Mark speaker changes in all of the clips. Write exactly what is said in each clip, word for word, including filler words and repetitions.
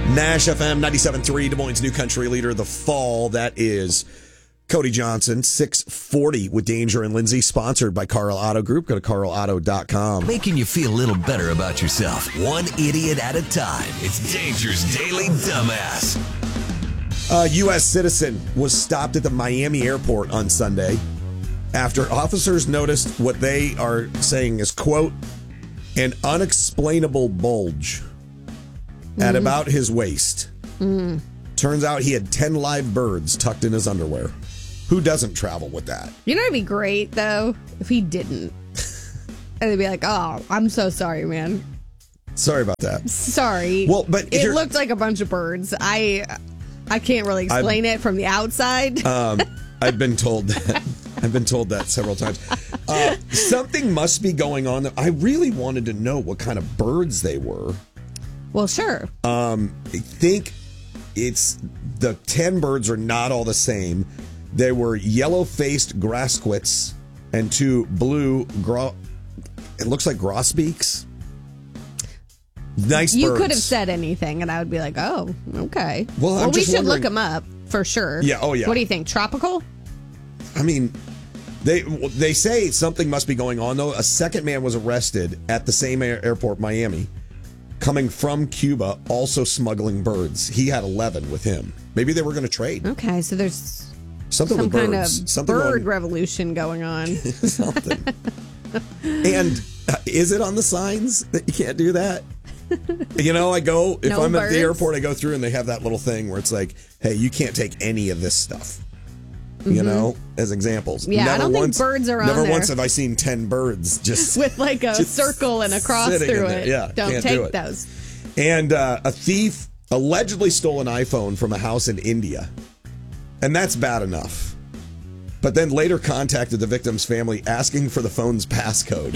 Speaker 1: Nash F M ninety-seven point three, Des Moines' new country leader of the fall. That is Cody Johnson, six forty with Danger and Lindsay, sponsored by Carl Auto Group. Go to carl auto dot com.
Speaker 2: Making you feel a little better about yourself, one idiot at a time. It's Danger's Daily Dumbass.
Speaker 1: A U S citizen was stopped at the Miami airport on Sunday after officers noticed what they are saying is, quote, an unexplainable bulge mm-hmm. at about his waist. Mm-hmm. Turns out he had ten live birds tucked in his underwear. Who doesn't travel with that?
Speaker 3: You know what would be great, though? If he didn't. And they'd be like, oh, I'm so sorry, man.
Speaker 1: Sorry about that.
Speaker 3: Sorry.
Speaker 1: Well, but
Speaker 3: it looked like a bunch of birds. I I can't really explain I've, it from the outside.
Speaker 1: Um, I've been told that. I've been told that several times. Uh, something must be going on. I really wanted to know what kind of birds they were.
Speaker 3: Well, sure.
Speaker 1: Um, I think it's the ten birds are not all the same. They were yellow-faced grasquets and two blue, gro- it looks like grosbeaks. Nice
Speaker 3: you
Speaker 1: birds.
Speaker 3: You could have said anything, and I would be like, oh, okay.
Speaker 1: Well, I'm
Speaker 3: well we
Speaker 1: just
Speaker 3: should
Speaker 1: wondering-
Speaker 3: look them up, for sure.
Speaker 1: Yeah, oh yeah.
Speaker 3: What do you think, tropical?
Speaker 1: I mean, they they say something must be going on, though. A second man was arrested at the same air- airport, Miami, coming from Cuba, also smuggling birds. He had eleven with him. Maybe they were going to trade.
Speaker 3: Okay, so there's
Speaker 1: something
Speaker 3: some
Speaker 1: with birds.
Speaker 3: kind of
Speaker 1: something
Speaker 3: bird
Speaker 1: on,
Speaker 3: revolution going on.
Speaker 1: Something. And uh, is it on the signs that you can't do that? You know, I go, if
Speaker 3: no
Speaker 1: I'm
Speaker 3: birds?
Speaker 1: at the airport, I go through and they have that little thing where it's like, hey, you can't take any of this stuff. You mm-hmm. know, as examples.
Speaker 3: Yeah,
Speaker 1: never
Speaker 3: I don't
Speaker 1: once,
Speaker 3: think birds are on
Speaker 1: Never
Speaker 3: there.
Speaker 1: once have I seen ten birds just
Speaker 3: with like a circle and a cross through it.
Speaker 1: Yeah,
Speaker 3: don't
Speaker 1: can't
Speaker 3: take
Speaker 1: do it.
Speaker 3: those.
Speaker 1: And uh, a thief allegedly stole an iPhone from a house in India. And that's bad enough. But then later contacted the victim's family asking for the phone's passcode.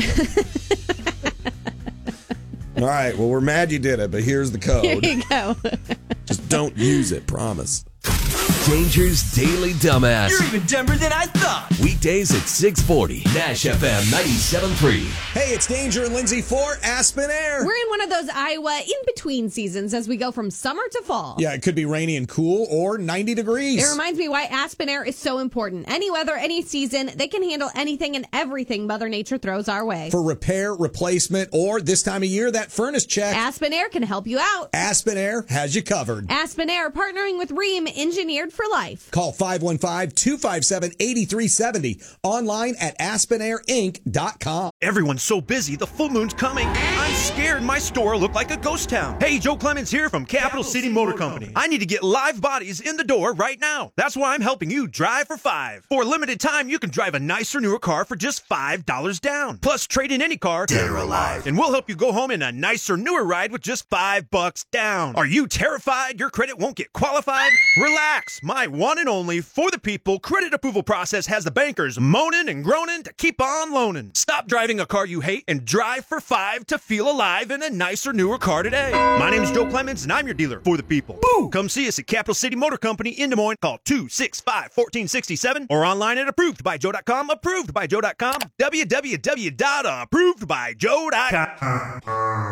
Speaker 1: All right, well, we're mad you did it, but here's the code.
Speaker 3: Here you go.
Speaker 1: Just don't use it, promise.
Speaker 2: Danger's Daily Dumbass.
Speaker 4: You're even dumber than I thought.
Speaker 2: Weekdays at six forty. Nash F M ninety-seven point three.
Speaker 1: Hey, it's Danger and Lindsay for Aspen Air.
Speaker 3: We're in one of those Iowa in-between seasons as we go from summer to fall.
Speaker 1: Yeah, it could be rainy and cool or ninety degrees.
Speaker 3: It reminds me why Aspen Air is so important. Any weather, any season, they can handle anything and everything Mother Nature throws our way.
Speaker 1: For repair, replacement, or this time of year, that furnace check.
Speaker 3: Aspen Air can help you out.
Speaker 1: Aspen Air has you covered.
Speaker 3: Aspen Air, partnering with Rheem, engineered for life.
Speaker 1: Call five one five, two five seven, eight three seven zero. Online at aspen air inc dot com.
Speaker 5: Everyone's so busy, the full moon's coming. I'm scared my store will look like a ghost town. Hey, Joe Clemens here from Capital, Capital City, City Motor, Motor Company. Company. I need to get live bodies in the door right now. That's why I'm helping you drive for five. For a limited time, you can drive a nicer, newer car for just five dollars down. Plus, trade in any car, dead or alive, and we'll help you go home in a nicer, newer ride with just five bucks down. Are you terrified your credit won't get qualified? Relax. My one and only for the people credit approval process has the bankers moaning and groaning to keep on loaning. Stop driving a car you hate and drive for five to feel alive in a nicer, newer car today. My name is Joe Clemens, and I'm your dealer for the people. Boo! Come see us at Capital City Motor Company in Des Moines. Call two six five, one four six seven or online at approved by joe dot com. approved by joe dot com. w w w dot approved by joe dot com.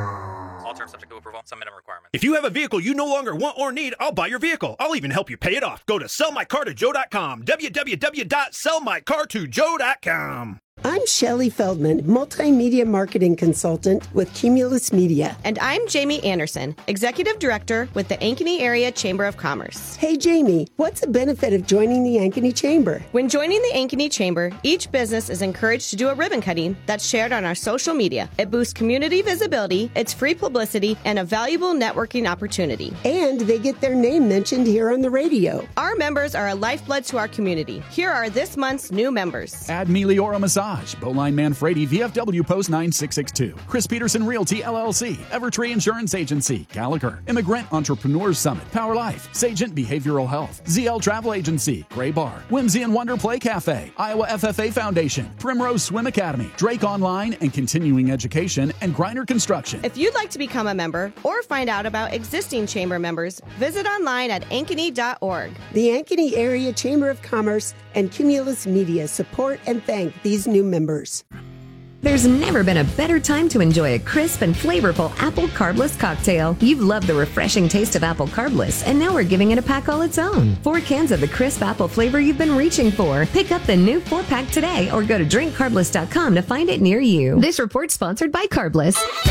Speaker 6: All terms subject to approval. Some minimum requirements.
Speaker 5: If you have a vehicle you no longer want or need, I'll buy your vehicle. I'll even help you pay it off. Go to sell my car to joe dot com. w w w dot sell my car to joe dot com.
Speaker 7: I'm Shelley Feldman, multimedia marketing consultant with Cumulus Media.
Speaker 8: And I'm Jamie Anderson, executive director with the Ankeny Area Chamber of Commerce.
Speaker 7: Hey, Jamie, what's the benefit of joining the Ankeny Chamber?
Speaker 8: When joining the Ankeny Chamber, each business is encouraged to do a ribbon cutting that's shared on our social media. It boosts community visibility, it's free publicity, and a valuable networking opportunity.
Speaker 7: And they get their name mentioned here on the radio.
Speaker 8: Our members are a lifeblood to our community. Here are this month's new members.
Speaker 9: Add Meliora Massage, Bowline Manfredi, V F W Post nine six six two, Chris Peterson Realty L L C, Evertree Insurance Agency, Gallagher, Immigrant Entrepreneurs Summit, Power Life, Sagent Behavioral Health, Z L Travel Agency, Gray Bar, Whimsy and Wonder Play Cafe, Iowa F F A Foundation, Primrose Swim Academy, Drake Online and Continuing Education, and Griner Construction.
Speaker 8: If you'd like to become a member or find out about existing chamber members, visit online at ankeny dot org.
Speaker 7: The Ankeny Area Chamber of Commerce and Cumulus Media support and thank these new members.
Speaker 4: There's never been a better time to enjoy a crisp and flavorful apple carbless cocktail. You've loved the refreshing taste of apple carbless, and now we're giving it a pack all its own. Four cans of the crisp apple flavor you've been reaching for. Pick up the new four-pack today or go to drink carbless dot com to find it near you. This report sponsored by Carbless.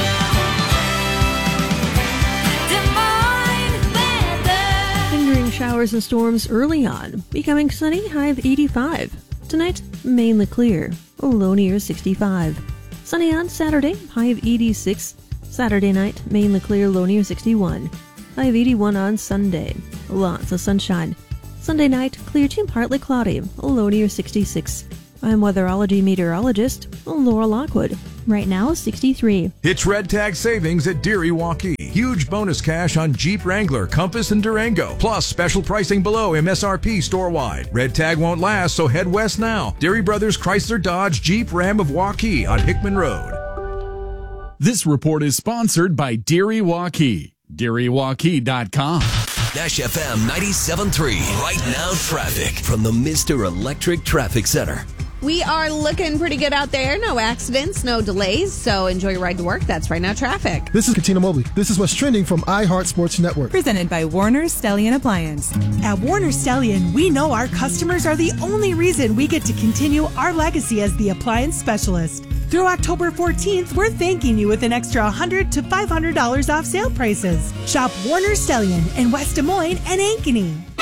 Speaker 10: Lingering showers and storms early on, becoming sunny, high of eighty-five. Tonight, mainly clear, low near sixty-five. Sunny on Saturday, high of eighty-six. Saturday night, mainly clear, low near sixty-one. High of eighty-one on Sunday. Lots of sunshine. Sunday night, clear to partly cloudy, low near sixty-six. I'm weatherology meteorologist Laura Lockwood. Right now, sixty-three.
Speaker 11: It's Red Tag Savings at Deary Waukee. Huge bonus cash on Jeep Wrangler, Compass, and Durango. Plus special pricing below M S R P store-wide. Red Tag won't last, so head west now. Deary Brothers Chrysler Dodge Jeep Ram of Waukee on Hickman Road.
Speaker 9: This report is sponsored by Deary Waukee. Deary Waukee dot com.
Speaker 2: Dash F M ninety-seven point three. Right now traffic from the Mister Electric Traffic Center.
Speaker 3: We are looking pretty good out there. No accidents, no delays. So enjoy your ride to work. That's Right Now Traffic.
Speaker 12: This is Katina Mobley. This is what's trending from iHeart Sports Network.
Speaker 13: Presented by Warner Stellian Appliance.
Speaker 14: At Warner Stellian, we know our customers are the only reason we get to continue our legacy as the appliance specialist. Through October fourteenth, we're thanking you with an extra one hundred dollars to five hundred dollars off sale prices. Shop Warner Stellian in West Des Moines and Ankeny.